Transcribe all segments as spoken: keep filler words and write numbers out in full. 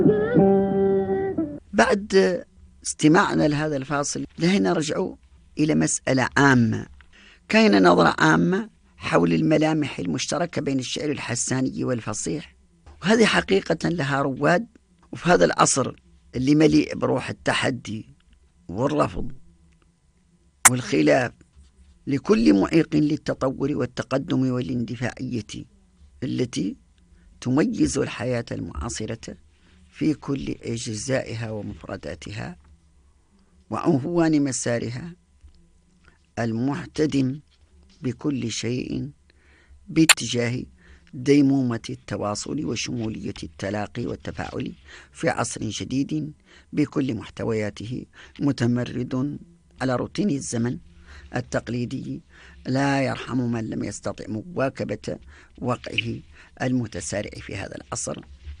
بعد استماعنا لهذا الفاصل لهنا نرجع إلى مسألة عامة. كاين نظرة عامة حول الملامح المشتركة بين الشعر الحساني والفصيح، وهذه حقيقة لها رواد. وفي هذا العصر اللي مليء بروح التحدي والرفض والخلاف لكل معيق للتطور والتقدم والاندفاعية التي تميز الحياة المعاصرة في كل أجزائها ومفرداتها وعنفوان مسارها المحتدم بكل شيء باتجاه ديمومة التواصل وشمولية التلاقي والتفاعل في عصر جديد بكل محتوياته، متمرد على روتين الزمن التقليدي لا يرحم من لم يستطع مواكبة وقعه المتسارع في هذا العصر.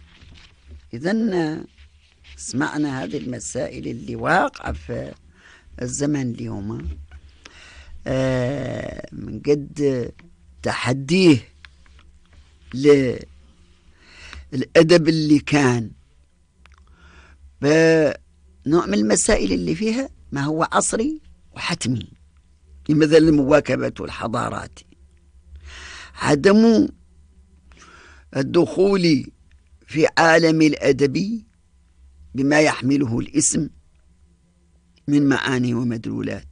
إذن سمعنا هذه المسائل اللي واقعة في الزمن اليوم من قد تحديه للأدب اللي كان بنوع من المسائل اللي فيها ما هو عصري وحتمي، مثل المواكبة والحضارات، عدم الدخول في عالم الأدب بما يحمله الاسم من معاني ومدلولات،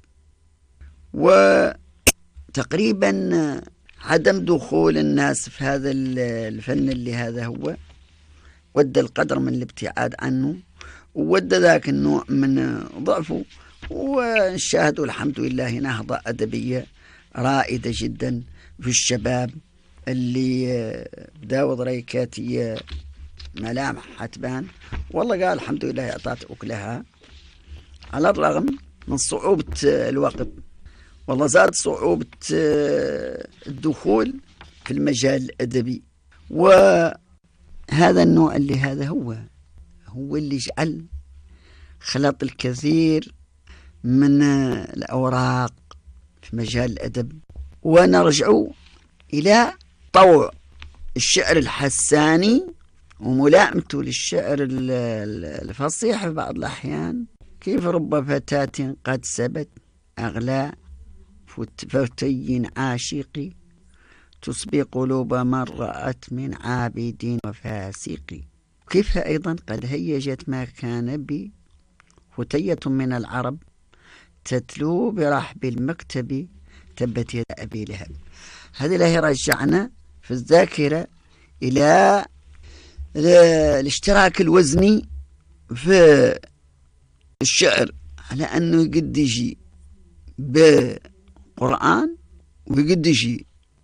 وتقريبا عدم دخول الناس في هذا الفن اللي هذا هو ودى القدر من الابتعاد عنه وودى ذاك النوع من ضعفه. ونشاهد الحمد لله نهضة أدبية رائدة جدا في الشباب اللي بداوا ضريكاتية ملامح حتبان، والله قال الحمد لله أعطت أكلها على الرغم من صعوبة الوقت، والله زاد صعوبة الدخول في المجال الأدبي. وهذا النوع اللي هذا هو هو اللي جعل خلط الكثير من الأوراق في مجال الأدب. ونرجع إلى طوع الشعر الحساني وملائمته للشعر الفصيح في بعض الأحيان. كيف رب فتاة قد سبت أغلى فتي عاشق تسبي قلوب من رأت من عابد وفاسق. كيف أيضا قد هيجت ما كان بي فتية من العرب تتلو برحب المكتب تبت يد أبي لهب. هذه له رجعنا في الذاكرة إلى الاشتراك الوزني في الشعر، على أنه قد يجي بقرآن وقد يجي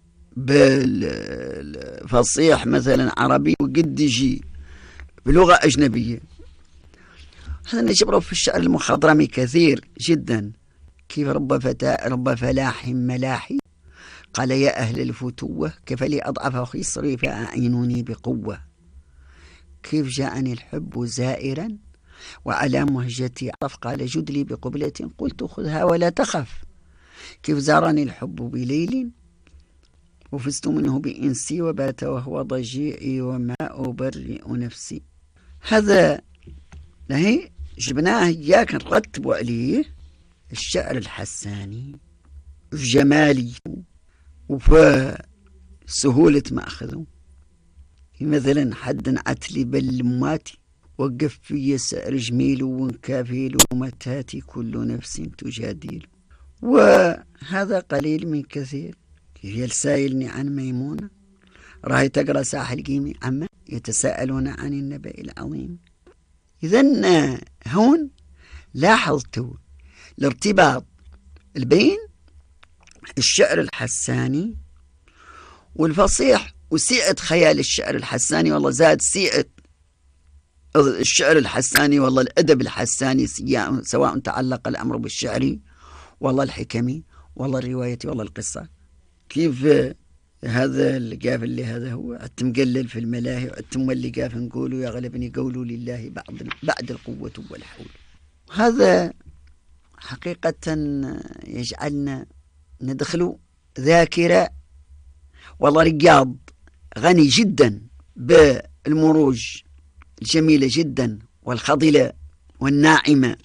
بالفصيح مثلا عربي وقد يجي بلغة أجنبية. هذا نجبره في الشعر المخضرمي كثير جدا. كيف رب فتاة رب فلاح ملاحي قال يا أهل الفتوة كفلي أضعف خصري فأعينوني بقوة. كيف جاءني الحب زائرا وعلى مهجتي عطف قال جدلي بقبلة قلت خذها ولا تخف. كيف زارني الحب بليل وفزت منه بإنسي وبات وهو ضجيعي وما أبرئ نفسي. هذا لهي جبناه إياك نرتب عليه الشعر الحساني في جمالي وفي سهولة مأخذه. مثلا حد عتلي باللماتي وقف في سعر جميل وانكافيل ومتاتي كل نفس تجاديل. وهذا قليل من كثير. كيف يسائلني عن ميمونة راهي تقرأ ساحل قيمي عما يتساءلون عن النبأ العظيم. إذن هون لاحظتوا الارتباط بين الشعر الحساني والفصيح وسعة خيال الشعر الحساني. والله زاد سعة الشعر الحساني، والله الأدب الحساني سواء تعلق الأمر بالشعر والله الحكمي والله الرواية والله القصة. كيف هذا القاف اللي هذا هو أتمقلل في الملاهي وأتمولي قاف نقولوا يغلبني قولوا لله بعد, بعد القوة والحول. هذا حقيقة يجعلنا ندخل ذاكرة والله رياض غني جدا بالمروج الجميلة جدا والخضلة والناعمة.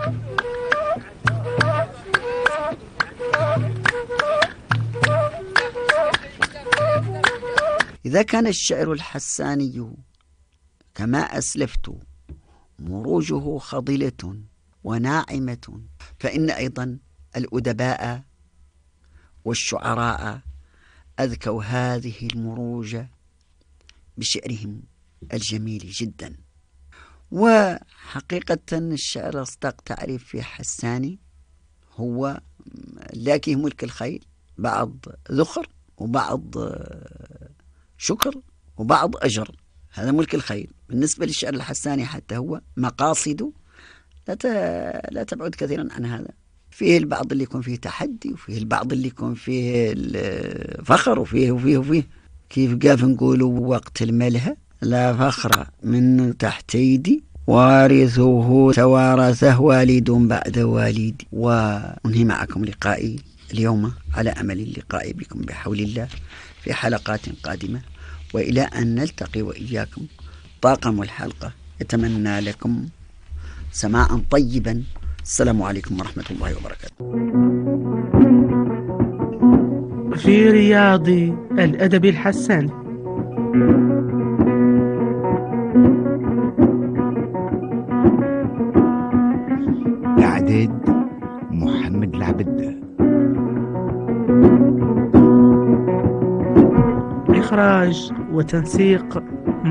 إذا كان الشعر الحساني كما أسلفت مروجه خضلة وناعمة، فإن أيضا الأدباء والشعراء أذكوا هذه المروج بشعرهم الجميل جدا. وحقيقة الشعر أصدق تعريف في حساني هو لاكيه ملك الخيل، بعض ذخر وبعض شكر وبعض أجر، هذا ملك الخيل. بالنسبة للشعر الحساني حتى هو مقاصده لا لا تبعد كثيرا عن هذا، فيه البعض اللي يكون فيه تحدي، وفيه البعض اللي يكون فيه الفخر، وفيه وفيه وفيه كيف قاف نقولوا وقت الملهى لا فخر من تحت يدي وارثه توارثه والد بعد والدي. وأنهي معكم لقائي اليوم على أمل اللقاء بكم بحول الله في حلقات قادمة، وإلى أن نلتقي وإياكم طاقم الحلقة يتمنى لكم سماعا طيبا. السلام عليكم ورحمة الله وبركاته. في رياض الأدب الحساني. إعداد محمد العبد، إخراج وتنسيق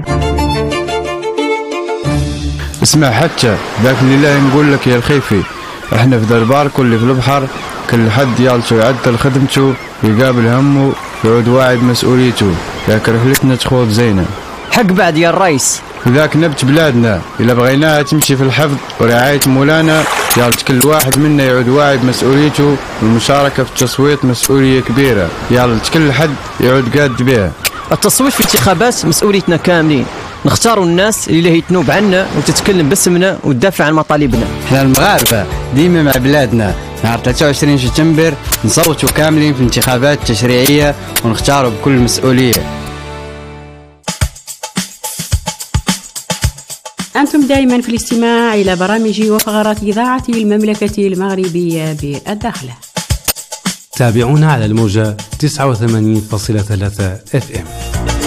اسمع حتى ذاك اللي نقول لك يا الخيفي، احنا في دربارك واللي في البحر كل حد يالشو يعدل خدمته ويقابل همه يعود واعي بمسؤوليته، ذاك رحلتنا تخوض زينة حق بعد يا الرئيس. وذاك نبت بلادنا إلا بغيناها تمشي في الحفظ ورعاية مولانا، يالت كل واحد منا يعود واعي بمسؤوليته، والمشاركة في التصويت مسؤولية كبيرة، يالت كل حد يعود قاد بها. التصويت في الانتخابات مسؤوليتنا كاملين، نختاروا الناس اللي هي تنوب عنا وتتكلم باسمنا وتدافع عن مطالبنا. احنا المغاربة ديما مع بلادنا، نهار ثلاثة وعشرين سبتمبر نصوتوا كاملين في الانتخابات التشريعية ونختاروا بكل مسؤولية. أنتم دائما في الاستماع إلى برامج وفقرات إذاعة المملكة المغربية بالداخلة. تابعونا على الموجة تسعة وثمانين فاصلة ثلاثة اف ام.